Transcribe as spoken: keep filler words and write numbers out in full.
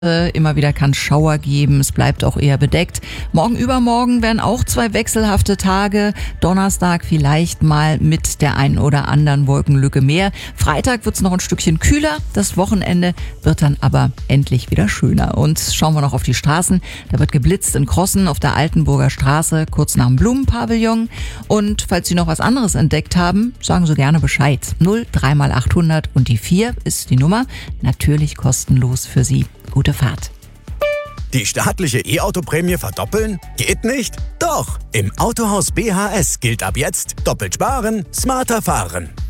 Immer wieder kann es Schauer geben, es bleibt auch eher bedeckt. Morgen übermorgen werden auch zwei wechselhafte Tage. Donnerstag vielleicht mal mit der einen oder anderen Wolkenlücke mehr. Freitag wird es noch ein Stückchen kühler. Das Wochenende wird dann aber endlich wieder schöner. Und schauen wir noch auf die Straßen. Da wird geblitzt in Crossen auf der Altenburger Straße, kurz nach dem Blumenpavillon. Und falls Sie noch was anderes entdeckt haben, sagen Sie gerne Bescheid. null drei mal achthundert und die vier ist die Nummer. Natürlich kostenlos für Sie. Gute Fahrt. Die staatliche E-Auto-Prämie verdoppeln? Geht nicht? Doch! Im Autohaus B H S gilt ab jetzt doppelt sparen, smarter fahren.